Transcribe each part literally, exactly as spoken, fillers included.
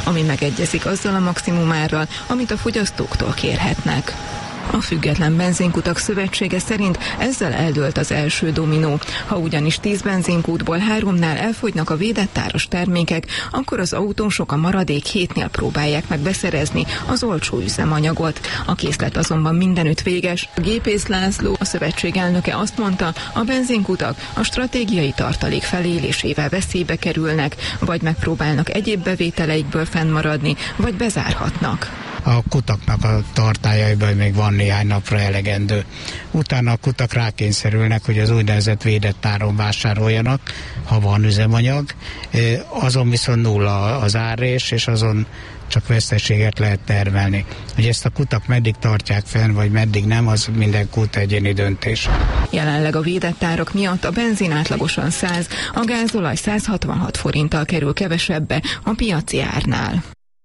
ami megegyezik azzal a maximumárral, amit a fogyasztóktól kérhetnek. A Független Benzinkutak Szövetsége szerint ezzel eldőlt az első dominó. Ha ugyanis tíz benzinkútból háromnál elfogynak a védett áras termékek, akkor az autósok a maradék hétnél próbálják meg beszerezni az olcsó üzemanyagot. A készlet azonban mindenütt véges. Gépész László, a szövetség elnöke azt mondta, a benzinkutak a stratégiai tartalék felélésével veszélybe kerülnek, vagy megpróbálnak egyéb bevételeikből fennmaradni, vagy bezárhatnak. A kutaknak a tartályaiban még van néhány napra elegendő. Utána a kutak rákényszerülnek, hogy az úgynevezett védett áron vásároljanak, ha van üzemanyag. Azon viszont nulla az árrés, és azon csak veszteséget lehet termelni. Hogy ezt a kutak meddig tartják fenn, vagy meddig nem, az minden kút egyéni döntés. Jelenleg a védett árak miatt a benzin átlagosan száz, a gázolaj száz hatvanhat forinttal kerül kevesebbe a piaci árnál.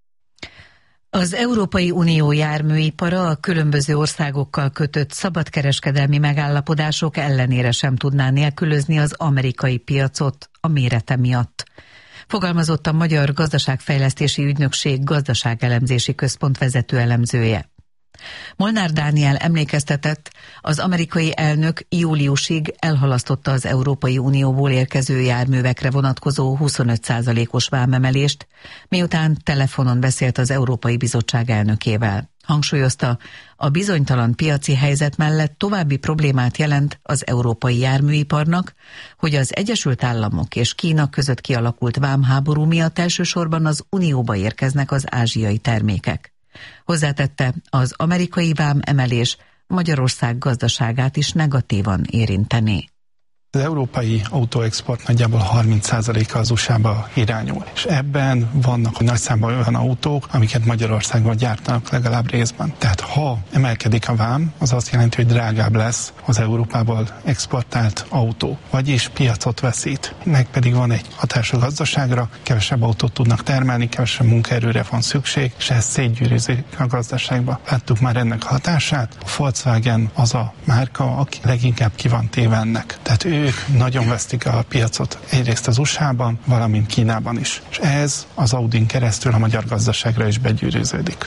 Az Európai Unió járműipara a különböző országokkal kötött szabadkereskedelmi megállapodások ellenére sem tudná nélkülözni az amerikai piacot a mérete miatt. Fogalmazott a Magyar Gazdaságfejlesztési Ügynökség Gazdaságelemzési Központ vezető elemzője. Molnár Dániel emlékeztetett, az amerikai elnök júliusig elhalasztotta az Európai Unióból érkező járművekre vonatkozó huszonöt százalékos vámemelést, miután telefonon beszélt az Európai Bizottság elnökével. Hangsúlyozta, a bizonytalan piaci helyzet mellett további problémát jelent az európai járműiparnak, hogy az Egyesült Államok és Kína között kialakult vámháború miatt elsősorban az Unióba érkeznek az ázsiai termékek. Hozzátette, az amerikai vám emelés Magyarország gazdaságát is negatívan érinteni. Az európai autóexport nagyjából harminc százaléka az u es á-ba irányul, és ebben vannak nagy számban olyan autók, amiket Magyarországon gyártanak legalább részben. Tehát ha emelkedik a vám, az azt jelenti, hogy drágább lesz az Európából exportált autó, vagyis piacot veszít. Ennek pedig van egy hatás a gazdaságra, kevesebb autót tudnak termelni, kevesebb munkaerőre van szükség, és ez szétgyűrűzik a gazdaságba. Láttuk már ennek hatását. A Volkswagen az a márka, aki leginkább ki van téve ennek. Tehát ő ők nagyon vesztik a piacot egyrészt az u es á-ban, valamint Kínában is. És ez az Audin keresztül a magyar gazdaságra is begyűrűződik.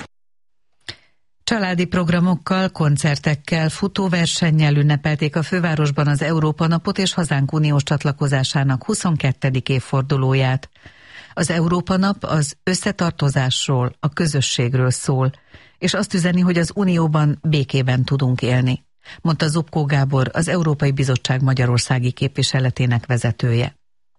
Családi programokkal, koncertekkel, futóversennyel ünnepelték a fővárosban az Európa Napot és hazánk uniós csatlakozásának huszonkettedik évfordulóját. Az Európa Nap az összetartozásról, a közösségről szól, és azt üzeni, hogy az Unióban békében tudunk élni, mondta Zubkó Gábor, az Európai Bizottság magyarországi képviseletének vezetője.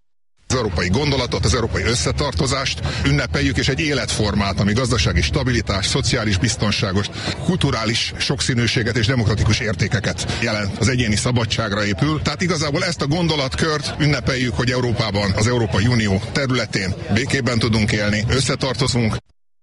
Az európai gondolatot, az európai összetartozást ünnepeljük, és egy életformát, ami gazdasági stabilitás, szociális biztonságos, kulturális sokszínűséget és demokratikus értékeket jelent. Az egyéni szabadságra épül. Tehát igazából ezt a gondolatkört ünnepeljük, hogy Európában, az Európai Unió területén békében tudunk élni, összetartozunk.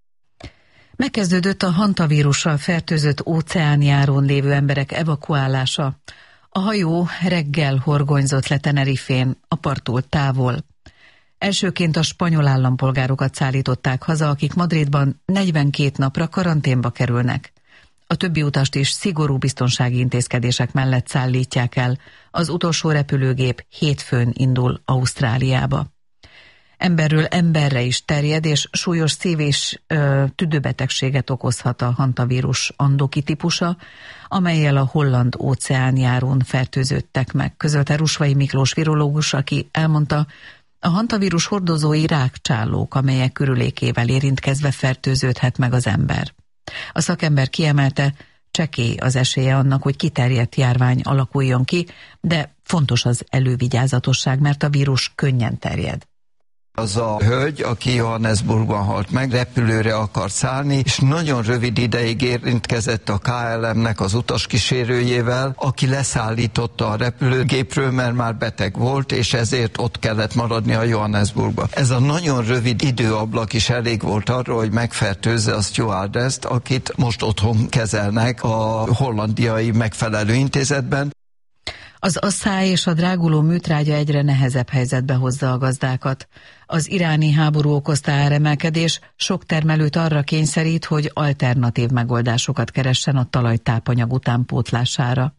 Megkezdődött a hantavírussal fertőzött óceánjáron lévő emberek evakuálása. A hajó reggel horgonyzott le Tenerifén, a parttól távol. Elsőként a spanyol állampolgárokat szállították haza, akik Madridban negyvenkét napra karanténba kerülnek. A többi utast is szigorú biztonsági intézkedések mellett szállítják el. Az utolsó repülőgép hétfőn indul Ausztráliába. Emberről emberre is terjed, és súlyos szív- és ö, tüdőbetegséget okozhat a hantavírus andoki típusa, amellyel a holland óceánjáron fertőződtek meg, közölte Rusvai Miklós virológus, aki elmondta, a hantavírus hordozói rákcsálók, amelyek körülékével érintkezve fertőződhet meg az ember. A szakember kiemelte, csekély az esélye annak, hogy kiterjedt járvány alakuljon ki, de fontos az elővigyázatosság, mert a vírus könnyen terjed. Az a hölgy, aki Johannesburgban halt meg, repülőre akart szállni, és nagyon rövid ideig érintkezett a ká el em-nek az utaskísérőjével, aki leszállította a repülőgépről, mert már beteg volt, és ezért ott kellett maradni a Johannesburgba. Ez a nagyon rövid időablak is elég volt arra, hogy megfertőzze a stewardesst, akit most otthon kezelnek a hollandiai megfelelő intézetben. Az asszály és a dráguló műtrágya egyre nehezebb helyzetbe hozza a gazdákat. Az iráni háború okozta áremelkedés sok termelőt arra kényszerít, hogy alternatív megoldásokat keressen a talaj tápanyag utánpótlására.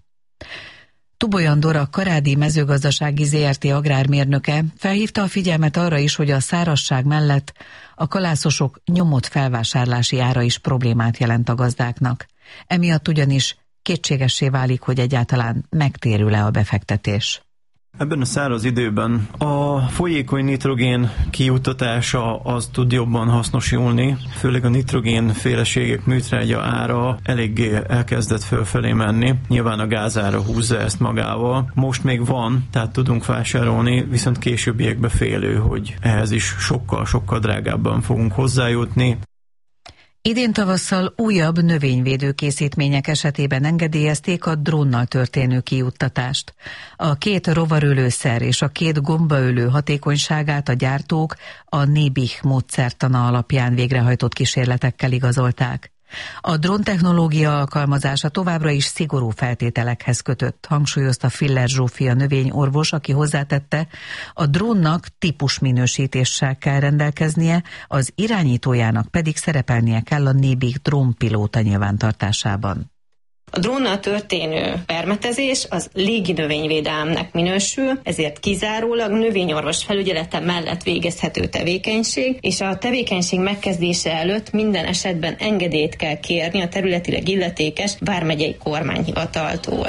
Tubolyan Dora, Karádi Mezőgazdasági zé er té agrármérnöke felhívta a figyelmet arra is, hogy a szárazság mellett A kalászosok nyomott felvásárlási ára is problémát jelent a gazdáknak. Emiatt ugyanis kétségessé válik, hogy egyáltalán megtérül-e a befektetés. Ebben a száraz időben a folyékony nitrogén kijuttatása az tud jobban hasznosulni, főleg a nitrogén féleségek műtrágya ára eléggé elkezdett fölfelé menni. Nyilván a gázára húzza ezt magával. Most még van, tehát tudunk vásárolni, viszont későbbiekben félő, hogy ehhez is sokkal-sokkal drágábban fogunk hozzájutni. Idén tavasszal újabb növényvédőkészítmények esetében engedélyezték a drónnal történő kijuttatást. A két rovarölőszer és a két gombaölő hatékonyságát a gyártók a Nébih módszertana alapján végrehajtott kísérletekkel igazolták. A dróntechnológia alkalmazása továbbra is szigorú feltételekhez kötött, hangsúlyozta Filler Zsófia növényorvos, aki hozzátette, a drónnak típusminősítéssel kell rendelkeznie, az irányítójának pedig szerepelnie kell a Nébih drónpilóta nyilvántartásában. A drónnal történő permetezés az légi növényvédelemnek minősül, ezért kizárólag növényorvos felügyelete mellett végezhető tevékenység, és a tevékenység megkezdése előtt minden esetben engedélyt kell kérni a területileg illetékes vármegyei kormányhivataltól.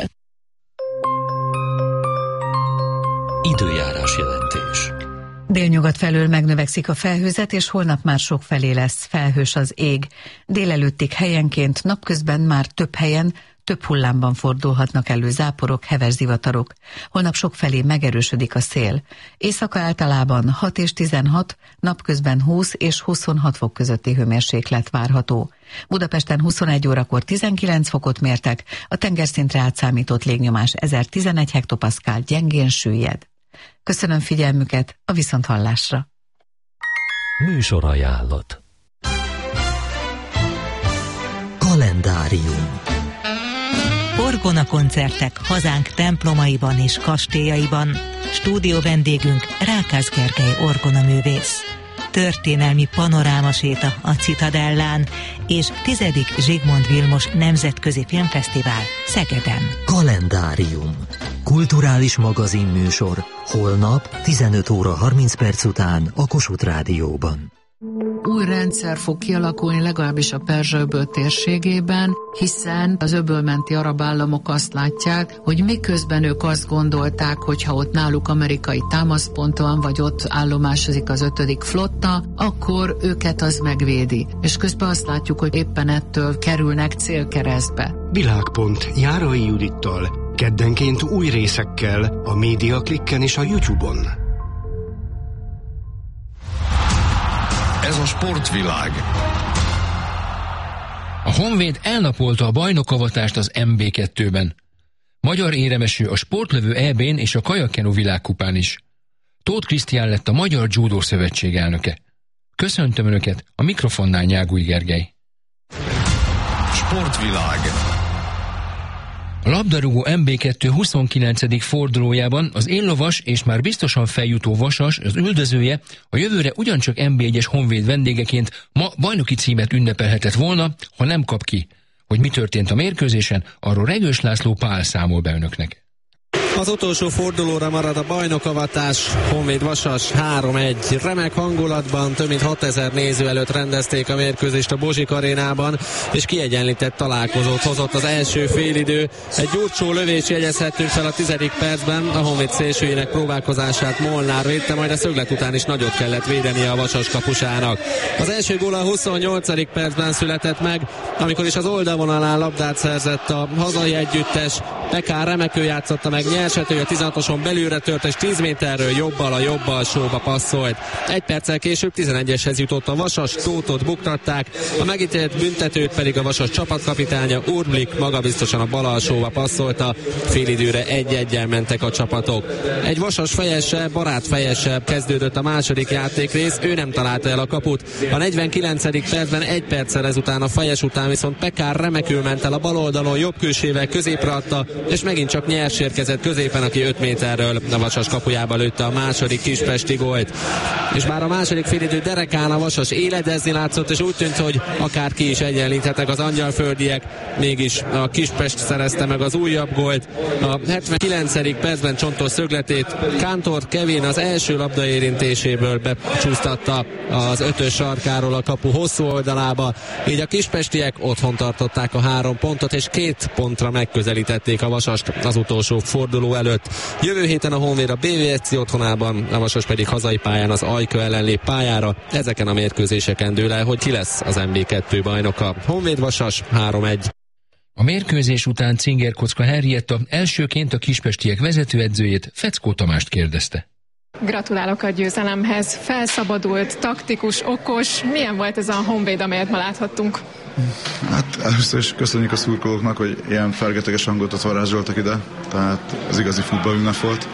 Időjárás jelentés. Délnyugat felől megnövekszik a felhőzet, és holnap már sok felé lesz felhős az ég. Délelőttig helyenként, napközben már több helyen, több hullámban fordulhatnak elő záporok, heves zivatarok. Holnap sok felé megerősödik a szél. Éjszaka általában hat és tizenhat, napközben húsz és huszonhat fok közötti hőmérséklet várható. Budapesten huszonegy órakor tizenkilenc fokot mértek, a tengerszintre átszámított légnyomás ezertizenegy hektopaszkál gyengén süllyed. Köszönöm figyelmüket, a viszonthallásra. Műsorajánlat. Kalendárium. Orgona koncertek hazánk templomaiban és kastélyaiban. Stúdió vendégünk Rákász Gergely orgonaművész. Történelmi panorámaséta a Citadellán és tizedik Zsigmond Vilmos Nemzetközi Filmfesztivál Szegeden. Kalendárium. Kulturális magazinműsor. Holnap tizenöt óra harminc perc után a Kossuth Rádióban. Új rendszer fog kialakulni legalábbis a Perzsa-öböl térségében, hiszen az öbölmenti arab államok azt látják, hogy miközben ők azt gondolták, hogy ha ott náluk amerikai támaszpont van, vagy ott állomásozik az ötödik flotta, akkor őket az megvédi. És közben azt látjuk, hogy éppen ettől kerülnek célkeresztbe. Világpont Járai Judittal, keddenként új részekkel a Média Klikken és a YouTube-on. Ez a sportvilág. A Honvéd elnapolta a bajnokavatást az em bé kettőben. Magyar éremesű a sportlövő é bén és a kajakkenu világkupán is. Tóth Krisztián lett a Magyar Judo Szövetség elnöke. Köszöntöm Önöket, a mikrofonnál Nyágúj Gergely. Sportvilág. A labdarúgó em bé kettő huszonkilencedik fordulójában az éllovas és már biztosan feljutó Vasas, az üldözője, a jövőre ugyancsak em bé egyes Honvéd vendégeként ma bajnoki címet ünnepelhetett volna, ha nem kap ki. Hogy mi történt a mérkőzésen, arról Regős László Pál számol be Önöknek. Az utolsó fordulóra marad a bajnokavatás, Honvéd Vasas három egy. Remek hangulatban több mint hatezer néző előtt rendezték a mérkőzést a Bozsik arénában, és kiegyenlített találkozót hozott az első félidő. Egy gyurcsó lövés jegyezhettünk fel a tizedik percben, a Honvéd szélsőjének próbálkozását Molnár védte, majd a szöglet után is nagyot kellett védenie a Vasas kapusának. Az első gól a huszonnyolcadik percben született meg, amikor is az oldalvonalán labdát szerzett a hazai együttes. Pekár remekül játszotta meg nyersető, a tizenhatoson belülre tört, és tíz méterről jobbal a jobb alsóba passzolt. Egy perccel később tizenegyeshez jutott a Vasas, Tóthot buktatták, a megítélt büntetőt pedig a Vasas csapatkapitánya Urblik magabiztosan a bal alsóba passzolta, félidőre egy-egyen mentek a csapatok. Egy Vasas fejese, barát fejese kezdődött a második játékrész, ő nem találta el a kaput. A negyvenkilencedik percben egy perccel ezután, a fejes után viszont Pekár remekül ment el a bal oldalon, jobb külsével középre adta, és megint csak Nyers érkezett középen, aki öt méterről a Vasas kapujába lőtte a második kispesti gólt. És bár a második félidő derekán a Vasas éledezni látszott, és úgy tűnt, hogy akár ki is egyenlíthetnek az angyalföldiek, mégis a Kispest szerezte meg az újabb gólt. A hetvenkilencedik percben Csontos szögletét Kántor Kevin az első labdaérintéséből becsúsztatta az ötös sarkáról a kapu hosszú oldalába, így a kispestiek otthon tartották a három pontot, és két pontra megközelítették a Vasast az utolsó forduló előtt. Jövő héten a Honvéd a bé vé es cé otthonában, a Vasas pedig hazai pályán az Ajka ellen lép pályára. Ezeken a mérkőzéseken dől el, hogy ki lesz az em bé kettő bajnoka. Honvéd Vasas három egy. A mérkőzés után Cinger Kocka Henrietta elsőként a kispestiek vezetőedzőjét, Feckó Tamást kérdezte. Gratulálok a győzelemhez. Felszabadult, taktikus, okos. Milyen volt ez a Honvéd, amelyet ma láthattunk? Hát először is köszönjük a szurkolóknak, hogy ilyen fergeteges hangulatot varázsoltak ide. Tehát ez igazi futballünnep volt.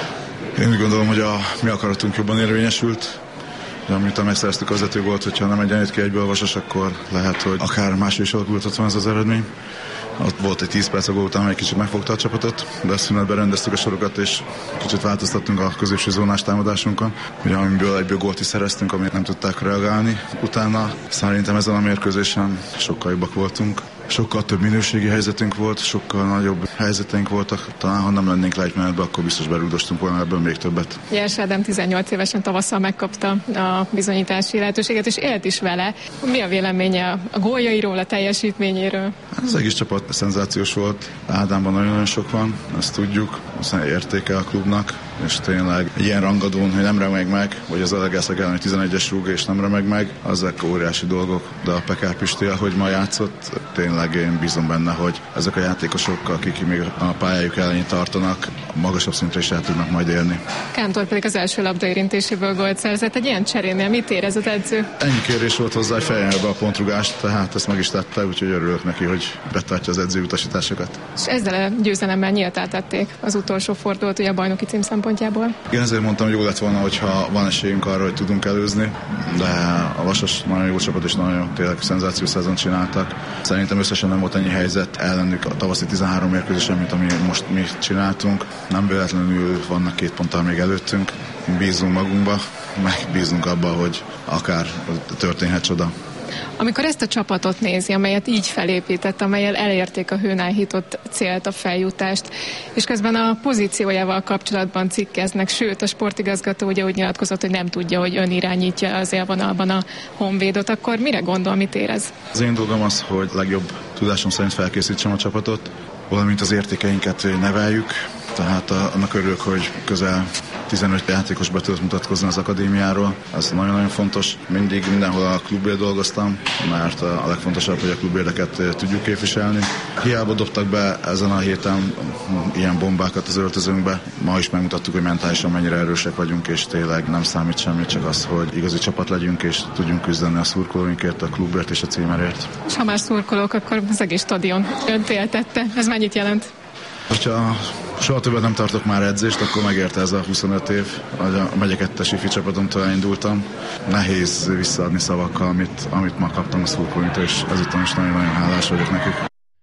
Én úgy gondolom, hogy a mi akaratunk jobban érvényesült. De miután megszereztük az vezetőgolt, hogyha nem egyenlít ki egyből a Vasas, akkor lehet, hogy akár máshogy is alakulhatott volna ez az eredmény. Ott volt egy tíz perc a gól után, egy kicsit megfogta a csapatot, de szünetben rendeztük a sorokat, és kicsit változtattunk a középső zónás támadásunkon, ugye, amiből egyből gólt is szereztünk, amit nem tudták reagálni. Utána szerintem ezen a mérkőzésen sokkal jobbak voltunk. Sokkal több minőségi helyzetünk volt, sokkal nagyobb helyzeteink voltak. Talán ha nem lennénk lejtmenetben, akkor biztos berúgdostunk volna ebből még többet. Nyers Ádám tizennyolc évesen tavasszal megkapta a bizonyítási lehetőséget, és élt is vele. Mi a véleménye a góljairól, a teljesítményéről? Az egész csapat szenzációs volt. Ádámban nagyon-nagyon sok van, ezt tudjuk, aztán értéke a klubnak, és tényleg egy ilyen rangadón, hogy nem remeg meg, vagy az Alegászak ellen, hogy tizenegyes rúg és nem remeg meg, azok óriási dolgok, de a Pekár Pisti, ahogy ma játszott, tényleg én bízom benne, hogy ezek a játékosok, akik még a pályájuk elején tartanak, magasabb szintre is el tudnak majd élni. Kántor pedig az első labdaérintéséből gólt szerzett. Egy ilyen cserénél mit érez az edző? Ennyi kérés volt hozzá, hogy fejelje be a pontrugást, tehát ezt meg is tette, úgyhogy örülök neki, hogy betartja az edző utasításokat. És ezzel a győzelemmel nyíltá tették az utolsó fordulót ugye a bajnoki cím szempontjából. Igen, ezért mondtam, hogy jó lett volna, hogyha van esélyünk arra, hogy tudunk előzni, de a Vasas nagyon jó csapat, és nagyon jó, tényleg szenzációs szezon csináltak. Szerintem összesen nem volt ennyi helyzet ellenük a tavaszi tizenhárom mérkőzésen, mint ami most mi csináltunk. Nem véletlenül vannak két ponttal még előttünk. Bízunk magunkba, meg bízunk abba, hogy akár történhet csoda. Amikor ezt a csapatot nézi, amelyet így felépített, amelyel elérték a hőn áhított célt, a feljutást, és közben a pozíciójával kapcsolatban cikkeznek, sőt a sportigazgató ugye úgy nyilatkozott, hogy nem tudja, hogy ön irányítja az élvonalban a Honvédot, akkor mire gondol, mit érez? Az én dolgom az, hogy legjobb tudásom szerint felkészítsem a csapatot, valamint az értékeinket neveljük, tehát annak örülök, hogy közel tizenöt játékos be tudott mutatkozni az akadémiáról. Ez nagyon-nagyon fontos. Mindig mindenhol a klubért dolgoztam, mert a legfontosabb, hogy a klubérdeket tudjuk képviselni. Hiába dobtak be ezen a héten ilyen bombákat az öltözőnkbe. Ma is megmutattuk, hogy mentálisan mennyire erősek vagyunk, és tényleg nem számít semmit, csak az, hogy igazi csapat legyünk, és tudjunk küzdeni a szurkolóinkért, a klubért és a címerért. És ha már szurkolók, akkor az egész stadion önt éltette. Ez mennyit jelent? Hogyha soha többet nem tartok már edzést, akkor megérte ez a huszonöt év, hogy a megye kettes ifi csapatomtól elindultam. Nehéz visszaadni szavakkal, amit, amit ma kaptam a szurkolóinktól, és ezután is nagyon-nagyon hálás vagyok nekik.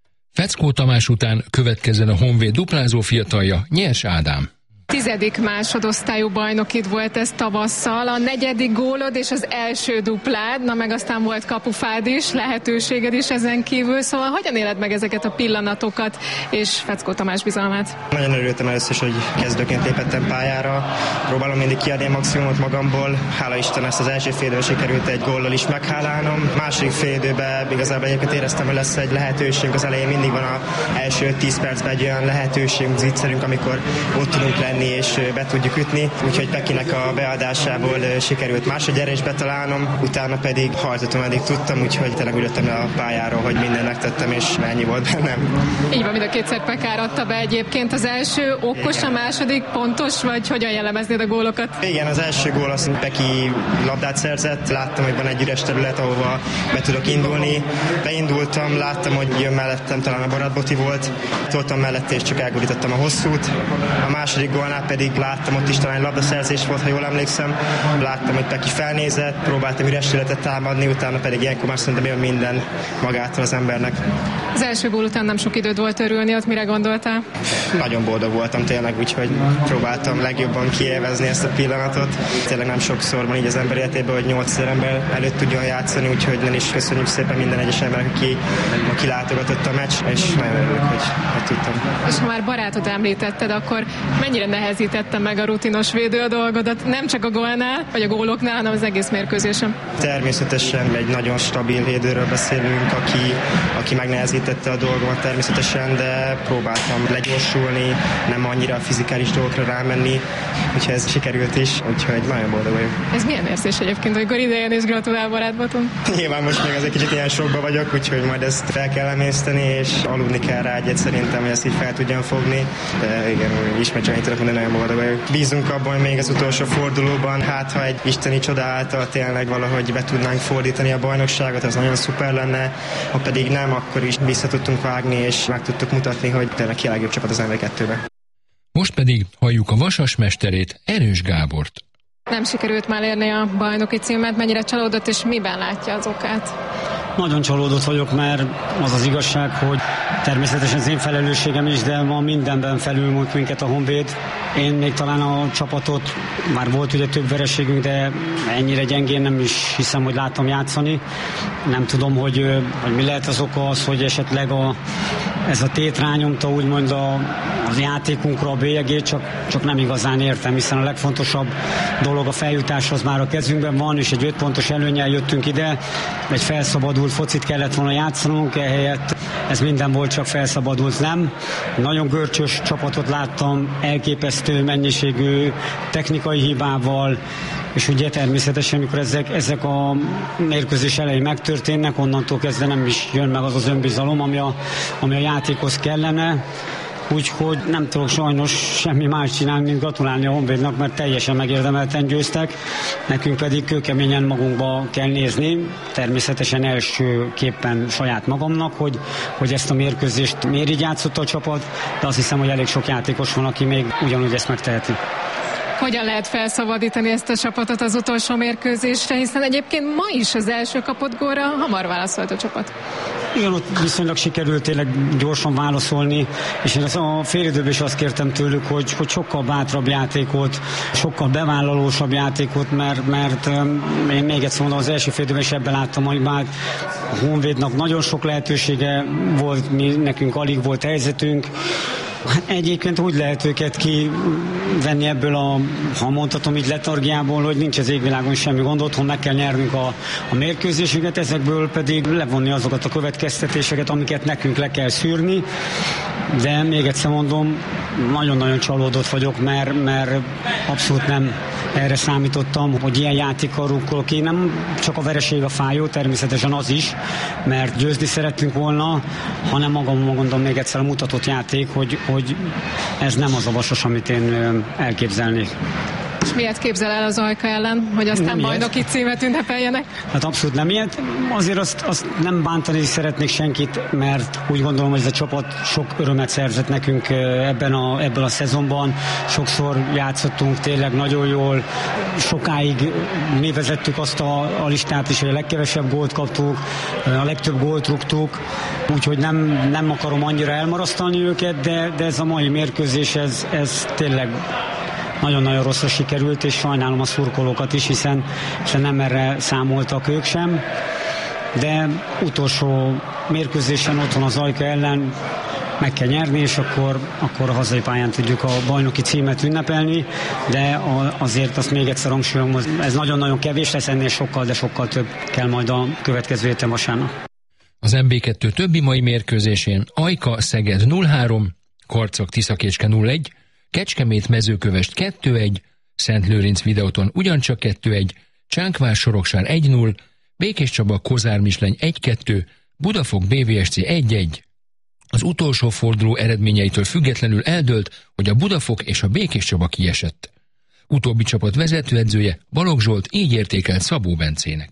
Feckó Tamás után következzen a Honvéd duplázó fiatalja, Nyers Ádám. Tizedik másodosztályú bajnokid volt ez tavasszal, a negyedik gólod és az első duplád, na meg aztán volt kapufád is, lehetőséged is ezen kívül, szóval hogyan éled meg ezeket a pillanatokat és Feckó Tamás bizalmát? Nagyon örültem először is, hogy kezdőként lépettem pályára, próbálom mindig kiadni a maximumot magamból, hála Isten ezt az első félidőben sikerült egy góllal is meghálálnom, második félidőben igazából egyébként éreztem, hogy lesz egy lehetőség, az elején mindig van az első tíz percben egy olyan lehetőségünk, zicserünk, amikor ott tudunk lenni és be tudjuk ütni, úgyhogy Pekinek a beadásából sikerült másodjára is betalálnom, utána pedig hajtottam, eddig tudtam, úgyhogy tényleg úgy jöttem le a pályáról, hogy mindent megtettem, és ennyi volt bennem. Így van, mind a kétszer Pekár adta be egyébként. Az első okos, igen. A második pontos, vagy hogyan jellemeznéd a gólokat? Igen, az első gól az Peki labdát szerzett, láttam, hogy van egy üres terület, ahova be tudok indulni. Beindultam, láttam, hogy jön mellettem, talán a Barát Boti volt, toltam mellette, és csak elgurítottam a hosszút. A második gól Golnál pedig láttam, ott is talán labdaszerzés volt, ha jól emlékszem. Láttam, hogy Peki felnézett, próbáltam üres életet támadni, utána pedig ilyenkor már szerintem jön minden magától az embernek. Az első gól után nem sok időd volt örülni, ott mire gondoltál? Nagyon boldog voltam tényleg, úgyhogy próbáltam legjobban kiélvezni ezt a pillanatot. Tényleg nem sokszor van így az ember életében, hogy nyolc ember előtt tudjon játszani, úgyhogy nem is köszönjük szépen minden egyes embernek, aki, aki látogatott a meccs, és nagyon örülök, hogy, hogy tudtam. És ha már barátod említetted, akkor mennyire nehezítette meg a rutinos védő a dolgodat, nem csak a gólnál, vagy a góloknál, hanem az egész mérkőzésen? Természetesen egy nagyon stabil védőről beszélünk, aki, aki megnehezítette a dolgomat természetesen, de próbáltam legyorsulni, nem annyira a fizikális dolgokra rámenni, úgyhogy ez sikerült is, úgyhogy nagyon boldog vagyok. Ez milyen érzés egyébként, hogy idejön és gratulál barátbaton? Nyilván most még az egy kicsit ilyen sokba vagyok, úgyhogy majd ezt fel kell emészteni, és aludni kell rá egyet szerintem, hogy ezt így fel tudjam fogni, de igen, ismét csak tudok mondani, nagyon boldog vagyok. Bízunk abban, hogy még az utolsó fordulóban, hát ha egy isteni csoda által tényleg valahogy be tudnánk fordítani a bajnokságot, az nagyon szuper lenne, ha pedig nem, akkor is vissza tudtunk vágni, és meg tudtuk mutatni, hogy tényleg ki a legjobb csapat az em vé kettőben. Most pedig halljuk a Vasas mesterét, Erős Gábort. Nem sikerült már érni a bajnoki címet, mennyire csalódott, és miben látja az okát? Nagyon csalódott vagyok, mert az az igazság, hogy természetesen az én felelősségem is, de ma mindenben felülmúlt minket a Honvéd. Én még talán a csapatot, már volt ugye több vereségünk, de ennyire gyengén nem is hiszem, hogy láttam játszani. Nem tudom, hogy, hogy mi lehet az oka az, hogy esetleg a, ez a tét rányomta úgymond a, az játékunkra a bélyegét, csak, csak nem igazán értem, hiszen a legfontosabb dolog a feljutás az már a kezünkben van, és egy öt pontos előnnyel jöttünk ide, egy felszabadult focit kellett volna játszanunk, ehelyett ez minden volt, csak felszabadult nem. Nagyon görcsös csapatot láttam, elképesztő mennyiségű technikai hibával, és ugye természetesen, amikor ezek, ezek a mérkőzés elején megtörténnek, onnantól kezdve nem is jön meg az az önbizalom, ami a, ami a játékhoz kellene. Úgyhogy nem tudok sajnos semmi más csinálni, mint gratulálni a Honvédnak, mert teljesen megérdemelten győztek. Nekünk pedig kőkeményen magunkba kell nézni, természetesen elsőképpen saját magamnak, hogy, hogy ezt a mérkőzést miért így játszott a csapat, de azt hiszem, hogy elég sok játékos van, aki még ugyanúgy ezt megteheti. Hogyan lehet felszabadítani ezt a csapatot az utolsó mérkőzésre, hiszen egyébként ma is az első kapott gólra hamar válaszolt a csapat. Igen, ott viszonylag sikerült tényleg gyorsan válaszolni, és én a félidőben is azt kértem tőlük, hogy, hogy sokkal bátrabb játékot, sokkal bevállalósabb játékot, mert, mert én még egyszer mondom, az első félidőben is ebben láttam, hogy már a Honvédnak nagyon sok lehetősége volt, mi, nekünk alig volt helyzetünk. Hát egyébként úgy lehet őket kivenni ebből a, ha mondhatom így, letargiából, hogy nincs az égvilágon semmi gond, otthon meg kell nyernünk a, a mérkőzésünket, ezekből pedig levonni azokat a következtetéseket, amiket nekünk le kell szűrni, de még egyszer mondom, nagyon-nagyon csalódott vagyok, mert, mert abszolút nem erre számítottam, hogy ilyen játékkal rukkolok ki. Nem csak a vereség a fájó, természetesen az is, mert győzni szerettünk volna, hanem magamon mondom még egyszer a mutatott játék, hogy, hogy ez nem az a Vasas, amit én elképzelnék. És miért képzel el az Ajka ellen, hogy aztán nem bajnoki címet ünnepeljenek? Hát abszolút nem ilyet. Azért azt, azt nem bántani szeretnék senkit, mert úgy gondolom, hogy ez a csapat sok örömet szerzett nekünk ebben a, ebben a szezonban. Sokszor játszottunk tényleg nagyon jól. Sokáig mi vezettük azt a, a listát is, hogy a legkevesebb gólt kaptuk, a legtöbb gólt rúgtuk. Úgyhogy nem, nem akarom annyira elmarasztalni őket, de, de ez a mai mérkőzés, ez, ez tényleg nagyon-nagyon rosszra sikerült, és sajnálom a szurkolókat is, hiszen, hiszen nem erre számoltak ők sem. De utolsó mérkőzésen otthon az Ajka ellen meg kell nyerni, és akkor, akkor a hazai pályán tudjuk a bajnoki címet ünnepelni, de azért azt még egyszer hangsúlyozom, ez nagyon-nagyon kevés lesz, ennél sokkal, de sokkal több kell majd a következő héten vasárnap. Az em bé kettő többi mai mérkőzésén Ajka Szeged nulla három, Karcag Tiszakécske nulla egy, Kecskemét Mezőkövesd kettő egy, Szentlőrinc Videóton ugyancsak kettő egy, Csánkvár Soroksár egy null, Békés Csaba Kozár Misleny egy kettő, Budafok bé vé es cé egy egy. Az utolsó forduló eredményeitől függetlenül eldőlt, hogy a Budafok és a Békés Csaba kiesett. Utóbbi csapat vezetőedzője Balogh Zsolt így értékelt Szabó Bencének.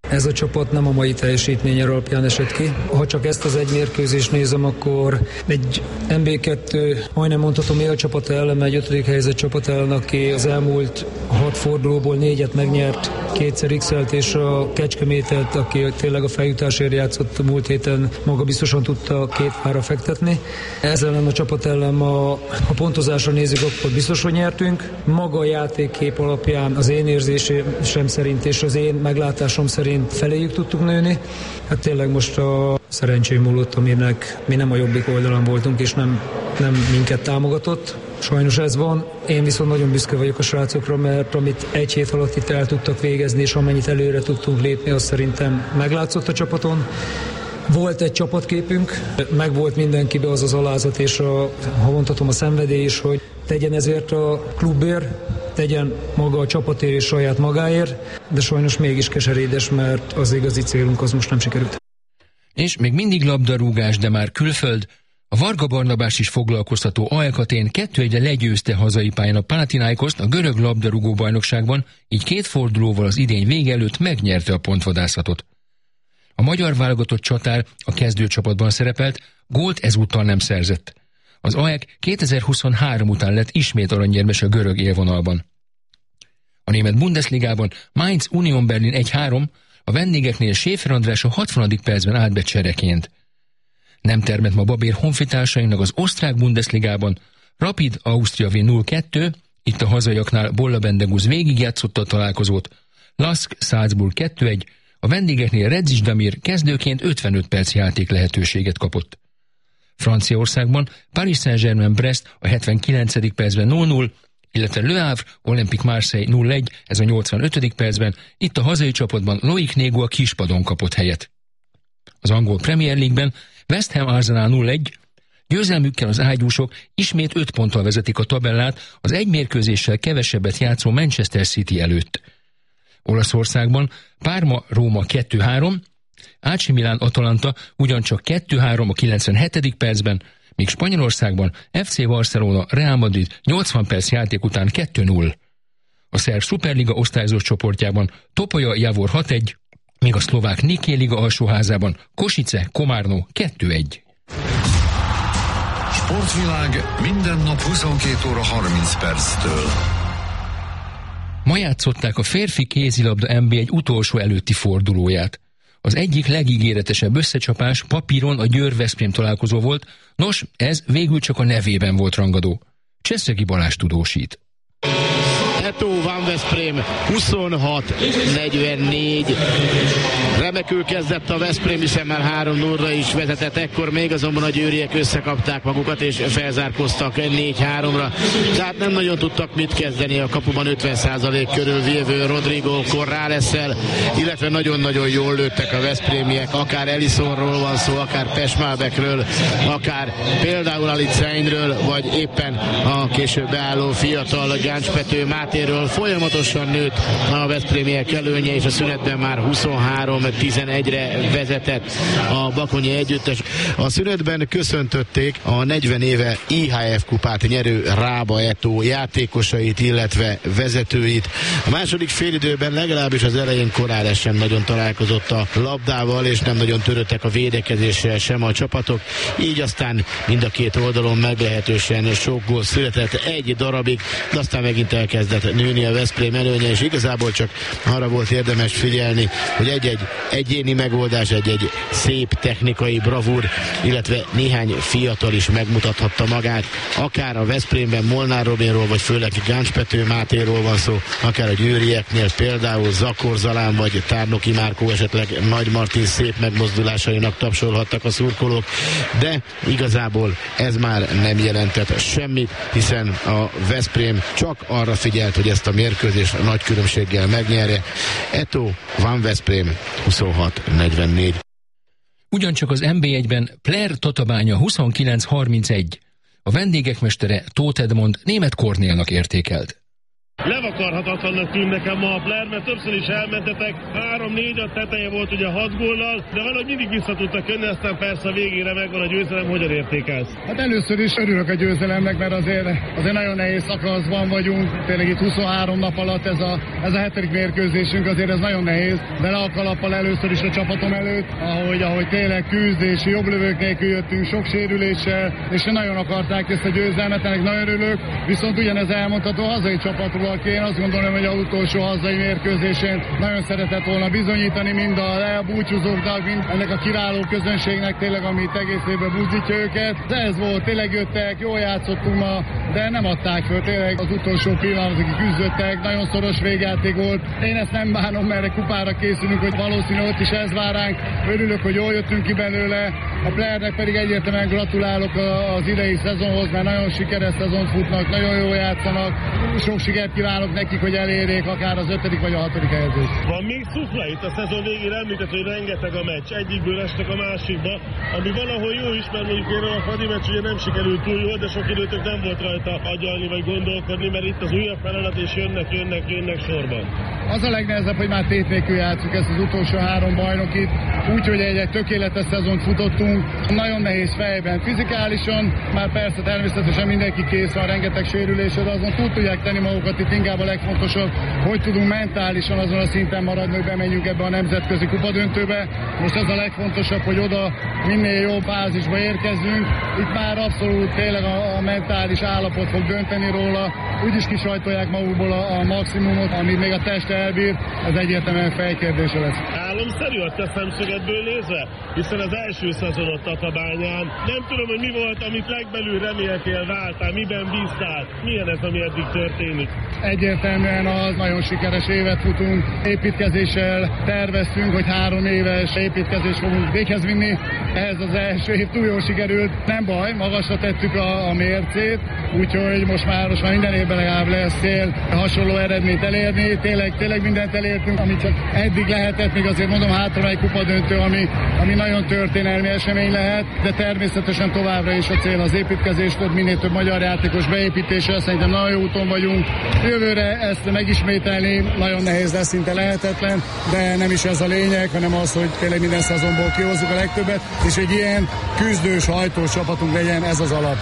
Ez a csapat nem a mai teljesítmény alapján esett ki. Ha csak ezt az egy mérkőzést nézem, akkor egy en bé kettő, majdnem mondhatom, élcsapat ellen, egy ötödik helyzet csapat ellen, aki az elmúlt hat fordulóból négyet megnyert, kétszer x-elt, és a Kecskemétet, aki tényleg a feljutásért játszott, múlt héten maga biztosan tudta két fára fektetni. Ez ellen a csapat ellen ma, ha pontozásra nézzük, akkor biztos, hogy nyertünk. Maga a játékkép alapján az én érzésem szerint és az én meglátásom szerint feléjük tudtuk nőni. Hát tényleg most a szerencsém múlott, aminek mi nem a jobbik oldalon voltunk, és nem, nem minket támogatott. Sajnos ez van. Én viszont nagyon büszke vagyok a srácokra, mert amit egy hét alatt itt el tudtak végezni, és amennyit előre tudtunk lépni, az szerintem meglátszott a csapaton. Volt egy csapatképünk, meg volt mindenkibe az az alázat, és a, ha mondhatom, a szenvedély is, hogy tegyen ezért a klubért, tegyen maga a csapatért és saját magáért, de sajnos mégis keserédes, mert az igazi célunk az most nem sikerült. És még mindig labdarúgás, de már külföld. A Varga Barnabás is foglalkoztató á e Atén kettő egyre legyőzte hazai pályán a Panathinaikoszt a görög labdarúgó bajnokságban, így két fordulóval az idény vége előtt megnyerte a pontvadászatot. A magyar válogatott csatár a kezdőcsapatban szerepelt, gólt ezúttal nem szerzett. Az á e ká kétezer-huszonhárom után lett ismét aranyérmes a görög élvonalban. A német Bundesligában Mainz Union Berlin egy három, a vendégeknél Schäfer András a hatvanadik percben állt be csereként. Nem termett ma babér honfitársainknak az osztrák Bundesligában, Rapid Ausztria Wien nulla kettő, itt a hazaiaknál Bolla Bendegúz végigjátszotta a találkozót, Lask Salzburg kettő egy, a vendégeknél Redzic Damir kezdőként ötvenöt perc játék lehetőséget kapott. Franciaországban Paris Saint-Germain Brest a hetvenkilencedik percben nulla nulla, illetve Le Havre Olympique Marseille nulla egy, ez a nyolcvanötödik percben, itt a hazai csapatban Loic Négo a kispadon kapott helyet. Az angol Premier League-ben West Ham Arsenal nulla egy, győzelmükkel az ágyúsok ismét öt ponttal vezetik a tabellát az egy mérkőzéssel kevesebbet játszó Manchester City előtt. Olaszországban Parma Róma kettő három, á cé Milán Atalanta ugyancsak kettő három a kilencvenhetedik percben, míg Spanyolországban ef cé Barcelona Real Madrid nyolcvan perc játék után kettő nulla. A szerb Superliga osztályozós csoportjában Topoja Javor hat egy, míg a szlovák Niké Liga alsóházában Kosice Komárno kettő egy. Sportvilág minden nap huszonkét óra harminc perctől. Ma játszották a férfi kézilabda en bé egy utolsó előtti fordulóját. Az egyik legígéretesebb összecsapás papíron a Győr-Veszprém találkozó volt, nos, ez végül csak a nevében volt rangadó. Cseszegi Balázs tudósít. Eto Van Veszprém huszonhat negyvennégy. Remekül kezdett a Veszprém, hiszen már három nullra is vezetett, ekkor még azonban a győriek összekapták magukat és felzárkoztak négy háromra. Tehát nem nagyon tudtak mit kezdeni a kapuban ötven százalék körül vívő Rodrigo Corrales-szel, illetve nagyon-nagyon jól lőttek a veszprémiek, akár Ellisonról van szó, akár Pesmalbekről, akár például Aliceindről, vagy éppen a később beálló fiatal Gáncs-Pető Mátéről. Folyamatosan nőtt a veszprémiek előnye, és a szünetben már huszonhárom tizenegyre vezetett a bakonyi együttes. A szünetben köszöntötték a negyven éve i há ef kupát nyerő Rába Eto játékosait, illetve vezetőit. A második félidőben legalábbis az elején Corrales sem nagyon találkozott a labdával, és nem nagyon töröttek a védekezéssel sem a csapatok. Így aztán mind a két oldalon meglehetősen sok gól született egy darabig, de aztán megint elkezdett nőni a Veszprém előnye, és igazából csak arra volt érdemes figyelni, hogy egy-egy egyéni megoldás, egy-egy szép technikai bravúr, illetve néhány fiatal is megmutathatta magát, akár a Veszprémben Molnár Robinról, vagy főleg Gáncs-Pető Mátéról van szó, akár a győrieknél például Zakor Zalán, vagy Tárnoki Márkó, esetleg Nagy Martin szép megmozdulásainak tapsolhattak a szurkolók, de igazából ez már nem jelentett semmit, hiszen a Veszprém csak arra figyelt, hogy ezt a mérkőzést nagy különbséggel megnyerje. Eto Van Veszprém huszonhat negyvennégy. Ugyancsak az en bé egyben Player Tatabánya huszonkilenc harmincegy. A vendégek mestere Tóth Edmond német Kornélnak értékelt. levakarhatatlannak tűn nekem ma a Flair, mert többször is elmentetek, három-négy a teteje volt ugye hat góllal, de valahogy mindig vissza tudtak jönni, aztán persze a végére megvan a győzelem, hogyan értékelsz? Hát először is örülök a győzelemnek, mert azért, azért nagyon nehéz szakaszban vagyunk, tényleg itt huszonhárom nap alatt ez a, ez a hetedik mérkőzésünk, azért ez nagyon nehéz, de le a kalappal először is a csapatom előtt, ahogy, ahogy tényleg küzd és jobb lövők nélkül jöttünk, sok sérüléssel, és nagyon akarták ezt a győzelmet, ennek nagyon örülök, viszont ugyanez elmondható a hazai csapatról, aki én azt gondolom, hogy az utolsó hazai mérkőzésén nagyon szeretett volna bizonyítani mind a elbúcsúzóknak, mind ennek a kiváló közönségnek tényleg, amit egész évben buzdítja őket. De ez volt, tényleg jöttek, jól játszottunk ma, de nem adták föl, tényleg az utolsó pillanatig küzdöttek, nagyon szoros végjáték volt. Én ezt nem bánom, mert kupára készülünk, hogy valószínű ott is ez vár ránk. Örülök, hogy jól jöttünk ki belőle. A Flairnek pedig egyértelműen gratulálok az idei szezonhoz, mert nagyon sikeres szezont futnak, nagyon jól játszanak. Sok sikert kívánok nekik, hogy elérjék akár az ötödik vagy a hatodik helyezést. Van még szufla itt a szezon végén, említett, hogy rengeteg a meccs, egyikből estek a másikba, ami valahol jó is, mert mondjuk én a Fradi meccs ugye nem sikerült túl jól, de sok időtök nem volt rajta agyalni vagy gondolkodni, mert itt az újabb feladat, és jönnek, jönnek, jönnek sorban. Az a legnehezebb, hogy már tét nélkül játszunk ezt az utolsó három bajnokit, úgyhogy egy, egy tökéletes szezont futottunk, nagyon nehéz fejben, fizikálisan, már persze természetesen mindenki kész van, rengeteg sérülésed, azon túl tudják tenni magukat, itt inkább a legfontosabb, hogy tudunk mentálisan azon a szinten maradni, hogy bemenjünk ebbe a nemzetközi kupadöntőbe. Most ez a legfontosabb, hogy oda minél jobb fázisba érkezzünk. Itt már abszolút tényleg a, a mentális állapot fog dönteni róla, úgyis kisajtolják magukból a, a maximumot, amit még a test elbír, ez egyértelműen fejkérdése lesz. Álomszerű a te szemszögedből nézve, hiszen az első szezonot Tatabányán. Nem tudom, hogy mi volt, amit legbelül reméltél, vártál, miben bíztál, milyen ez, ami eddig történik? Egyértelműen az nagyon sikeres évet futunk, építkezéssel terveztünk, hogy három éves építkezést fogunk véghez vinni. Ez az első év túl jól sikerült, nem baj, magasra tettük a, a mércét, úgyhogy most már, most már minden évben legalább lesz cél hasonló eredményt elérni. Tényleg, tényleg mindent elértünk, amit csak eddig lehetett, még azért mondom, hátra egy kupadöntő, ami, ami nagyon történelmi esemény lehet, de természetesen továbbra is a cél az építkezés, minél több magyar játékos beépítése, szerintem nagyon jó úton vagyunk. Jövőre ezt megismételni nagyon nehéz lesz, szinte lehetetlen, de nem is ez a lényeg, hanem az, hogy tényleg minden szezonból kihozzuk a legtöbbet, és egy ilyen küzdős, hajtós csapatunk legyen, ez az alap.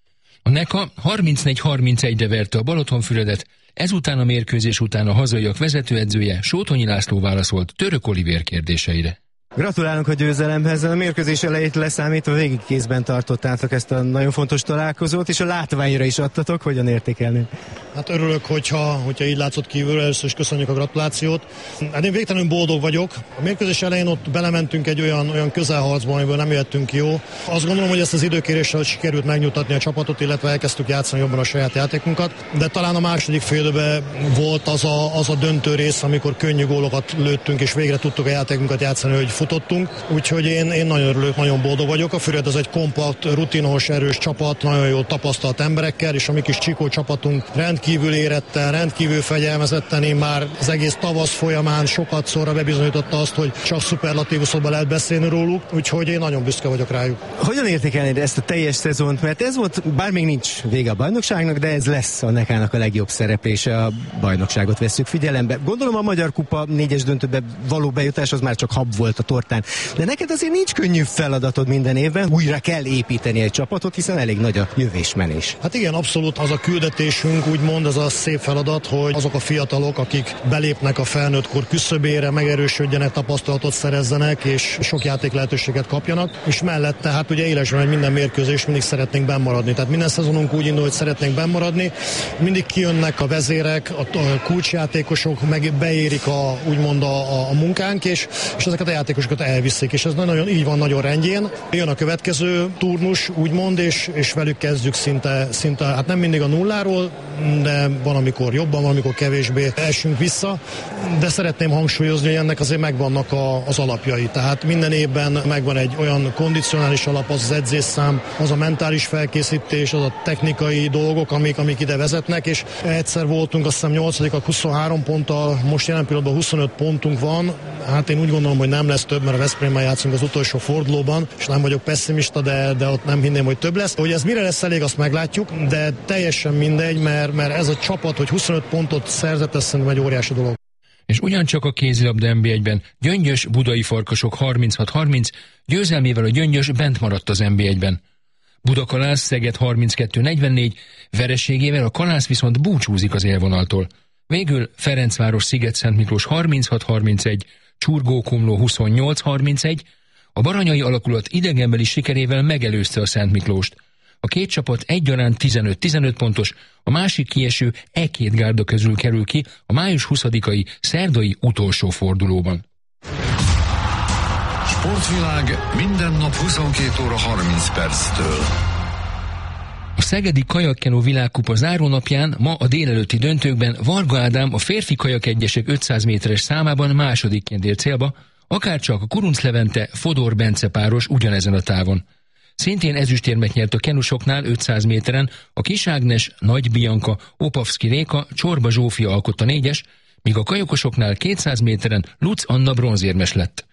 A NECA harmincnégy harmincegyre verte a Balatonfüredet, ezután a mérkőzés után a hazaiak vezetőedzője Sótonyi László válaszolt Török Olivér kérdéseire. Gratulálunk a győzelemhez, a mérkőzés elejét leszámítva végig kézben tartottátok ezt a nagyon fontos találkozót, és a látványra is adtatok, hogyan értékelni? Hát örülök, hogyha, hogyha így látszott kívülről, először is köszönjük a gratulációt. Hát én végtelenül boldog vagyok. A mérkőzés elején ott belementünk egy olyan, olyan közelharcba, amiből nem jöttünk jó. Azt gondolom, hogy ezt az időkéréssel sikerült megnyugtatni a csapatot, illetve elkezdtük játszani jobban a saját játékunkat, de talán a második félidőben volt az a, az a döntő rész, amikor könnyű gólokat lőttünk, és végre tudtuk a játékunkat játszani, hogy futottunk, úgyhogy én, én nagyon örülök, nagyon boldog vagyok. A Füred az egy kompakt, rutinos, erős csapat, nagyon jól tapasztalt emberekkel, és a mi kis Csikó csapatunk rendkívül éretten, rendkívül fegyelmezetten, én már az egész tavasz folyamán sokat szorra bebizonyította azt, hogy csak szuperlatívuszokban lehet beszélni róluk, úgyhogy én nagyon büszke vagyok rájuk. Hogyan értékelnéd ezt a teljes szezont, mert ez volt, bár még nincs vége a bajnokságnak, de ez lesz a nekának a legjobb szereplése, a bajnokságot vesszük figyelembe. Gondolom a Magyar Kupa négyes döntőbe való bejutás az már csak hab volt a tortán. De neked azért nincs könnyű feladatod minden évben, újra kell építeni egy csapatot, hiszen elég nagy a jövésmenés. Hát igen, abszolút az a küldetésünk, úgymond az a szép feladat, hogy azok a fiatalok, akik belépnek a felnőttkor küszöbére, megerősödjenek, tapasztalatot szerezzenek, és sok játék lehetőséget kapjanak, és mellette hát ugye élesben, hogy minden mérkőzés mindig szeretnénk bennmaradni. Tehát minden szezonunk úgy indul, hogy szeretnénk bennmaradni. Mindig kijönnek a vezérek, a kulcsjátékosok, meg beérik a, úgymond a, a munkánk, és, és ezeket a játékosokat elviszik, és ez nagyon így van, nagyon rendjén. Jön a következő turnus, úgymond, és, és velük kezdjük szinte, szinte, hát nem mindig a nulláról, de van, amikor jobban, van, amikor kevésbé esünk vissza, de szeretném hangsúlyozni, hogy ennek azért megvannak a, az alapjai. Tehát minden évben megvan egy olyan kondicionális alap, az az edzésszám, az a mentális felkészítés, az a technikai dolgok, amik, amik ide vezetnek, és egyszer voltunk, azt hiszem nyolcadikak huszonhárom ponttal, most jelen pillanatban huszonöt pontunk van, hát én úgy gondolom, hogy nem lesz több, mert a Veszprémmel játszunk az utolsó fordulóban, és nem vagyok pessimista, de, de ott nem hinném, hogy több lesz. Hogy ez mire lesz elég, azt meglátjuk, de teljesen mindegy, mert, mert mert ez a csapat, hogy huszonöt pontot szerzett, ez szerintem egy óriási dolog. És ugyancsak a kézilabda en bé egyben Gyöngyös Budai Farkasok harminchat harminc, győzelmével a Gyöngyös bent maradt az en bé egyben. Budakalász Szeged harminckettő negyvennégy, vereségével a Kalász viszont búcsúzik az élvonaltól. Végül Ferencváros Sziget-Szentmiklós harminchat harmincegy, Csurgó-Komló huszonnyolc harmincegy, a baranyai alakulat idegenbeli sikerével megelőzte a Szentmiklóst. A két csapat egyaránt tizenöt tizenöt pontos, a másik kieső e két gárda közül kerül ki a május huszadikai szerdai utolsó fordulóban. Sportvilág minden nap huszonkét óra harminc perctől. A szegedi kajakkenó világkupa zárónapján ma a délelőtti döntőkben Varga Ádám a férfi kajakegyesek ötszáz méteres számában másodikként ért célba, akárcsak a Kurunc Levente Fodor Bence páros ugyanezen a távon. Szintén ezüstérmet nyert a kenusoknál ötszáz méteren a Kis Ágnes, Nagy Bianca, Opavszki Réka, Csorba Zsófia alkotta négyes, míg a kajokosoknál kétszáz méteren Luc Anna bronzérmes lett.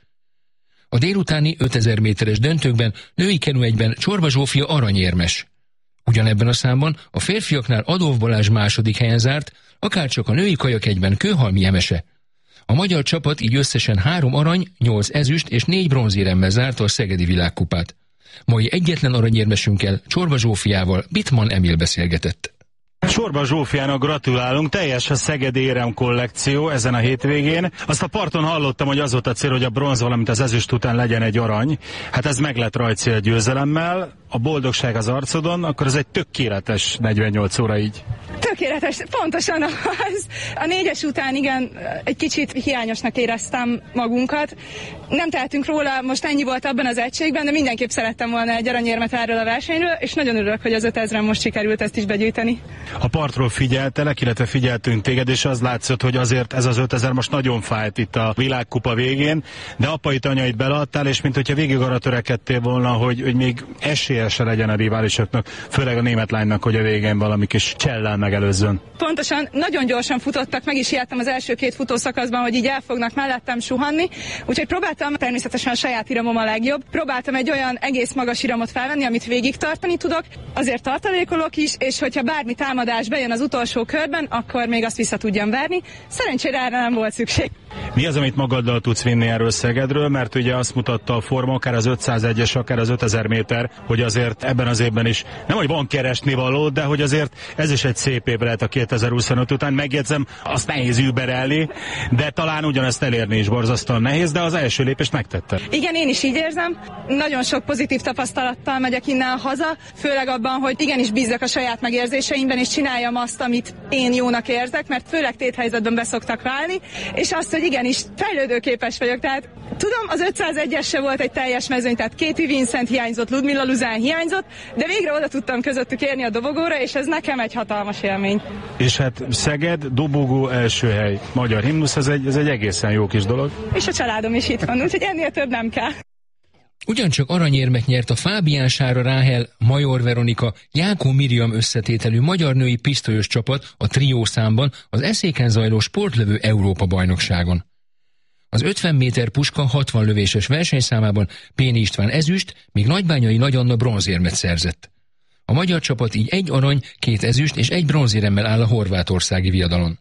A délutáni ötezer méteres döntőkben női kenuegyben Csorba Zsófia aranyérmes. Ugyanebben a számban a férfiaknál Adolf Balázs második helyen zárt, akárcsak a női kajakegyben Kőhalmi Emese. A magyar csapat így összesen három arany, nyolc ezüst és négy bronzéremmel zárta a szegedi világkupát. Mai egyetlen aranyérmesünkkel, Csorba Zsófiával Bittmann Emil beszélgetett. Csorba Zsófiának gratulálunk, teljes a szegedi érem kollekció ezen a hétvégén. Azt a parton hallottam, hogy az volt a cél, hogy a bronz, valamint az ezüst után legyen egy arany. Hát ez meg lett rajtcél győzelemmel, a boldogság az arcodon, akkor ez egy tökéletes negyvennyolc óra így. Tökéletes, pontosan az. A négyes után igen, egy kicsit hiányosnak éreztem magunkat. Nem tehetünk róla, most ennyi volt abban az egységben, de mindenképp szerettem volna egy aranyérmet erről a versenyről, és nagyon örülök, hogy az ötezren most sikerült ezt is begyűjteni. A partról figyeltelek, illetve figyeltünk téged, és az látszott, hogy azért ez az ötezer most nagyon fájt itt a világkupa végén, de apait, anyait beleadtál, és mint hogyha végig arra törekedtél volna, hogy, hogy még esélye se legyen a riválisoknak, főleg a német lánynak, hogy a végén valami kis csellel megelőzzön. Pontosan, nagyon gyorsan futottak, meg is ijedtem az első két futószakaszban, hogy így el fognak mellettem suhanni, úgyhogy próbáltam, természetesen a saját iramom a legjobb, próbáltam egy olyan egész magas iramot felvenni, amit végig tartani tudok, azért tartalékolok is, és hogyha bármi támadás bejön az utolsó körben, akkor még azt vissza tudjam verni. Szerencsére erre nem volt szükség. Mi az, amit magaddal tudsz vinni erről Szegedről, mert ugye azt mutatta a forma, akár az ötszázegyes, akár az ötezer méter, hogy azért ebben az évben is nem, hogy van keresni való, de hogy azért ez is egy szép év lehet a kétezer-huszonöt után. Megjegyzem, azt nehéz überelni, de talán ugyanezt elérni is borzasztóan nehéz, de az első lépést megtette. Igen, én is így érzem. Nagyon sok pozitív tapasztalattal megyek innen haza, főleg abban, hogy igenis bízzak a saját megérzéseimben, és csináljam azt, amit én jónak érzek, mert főleg téthelyzetben beszoktak válni, és azt, hogy igenis fejlődőképes vagyok. Tehát tudom, az ötszázegyes se volt egy teljes mezőny, tehát Katie Vincent hiányzott, Ludmila Luzán hiányzott, de végre oda tudtam közöttük érni a dobogóra, és ez nekem egy hatalmas élmény. És hát Szeged, dobogó, első hely, magyar himnusz, ez egy, ez egy egészen jó kis dolog. És a családom is itt van, úgyhogy ennél több nem kell. Ugyancsak aranyérmet nyert a Fábián Sára Ráhel, Major Veronika, Jákó Miriam összetételű magyar női pisztolyos csapat a trió számban az Eszéken zajló sportlövő Európa-bajnokságon. Az ötven méter puska hatvan lövéses versenyszámában Péni István ezüst, míg Nagybányai Nagy Anna bronzérmet szerzett. A magyar csapat így egy arany, két ezüst és egy bronzéremmel áll a horvátországi viadalon.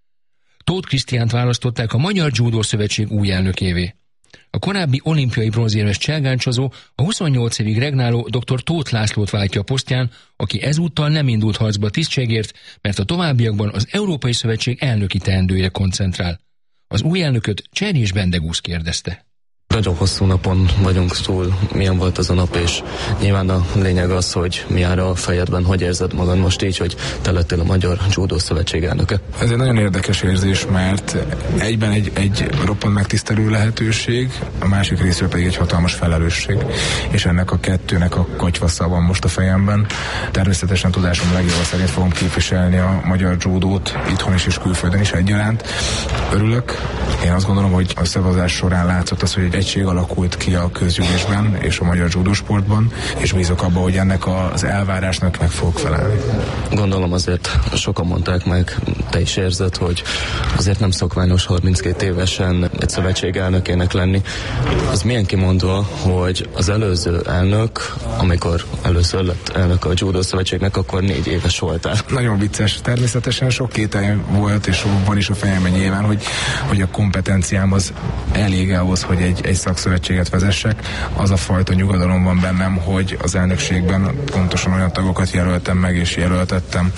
Tóth Krisztiánt választották a Magyar Judo Szövetség új elnökévé. A korábbi olimpiai bronzérmes cselgáncsozó a huszonnyolc évig regnáló dr. Tóth Lászlót váltja a posztján, aki ezúttal nem indult harcba tisztségért, mert a továbbiakban az Európai Szövetség elnöki teendője koncentrál. Az új elnököt Cserjés Bendegúz kérdezte. Nagyon hosszú napon vagyunk túl, milyen volt az a nap, és nyilván a lényeg az, hogy mi áll a fejedben, hogy érzed magad most így, hogy te lettél a Magyar Judo Szövetség elnöke. Ez egy nagyon érdekes érzés, mert egyben egy, egy roppant megtisztelő lehetőség, a másik részről pedig egy hatalmas felelősség, és ennek a kettőnek a kotyvasza van most a fejemben. Természetesen tudásom legjobb szerint fogom képviselni a magyar judót itthon is és külföldön is egyaránt. Örülök. Én azt gondolom, hogy a szavazás során látszott az, hogy egy szövetség alakult ki a közgyűlésben és a magyar judósportban, és bízok abban, hogy ennek az elvárásnak meg fogok felelni. Gondolom azért sokan mondták meg, te is érzed, hogy azért nem szokványos harminckét évesen egy szövetség elnökének lenni. Az milyen kimondva, hogy az előző elnök, amikor először lett elnök a Judo Szövetségnek, akkor négy éves voltál. Nagyon vicces. Természetesen sok kételj volt, és van is a fejemben nyilván, hogy, hogy a kompetenciám az elég ahhoz, hogy egy, egy szakszövetséget vezessek. Az a fajta nyugodalom van bennem, hogy az elnökségben pontosan olyan tagokat jelöltem meg, és jelöltettem,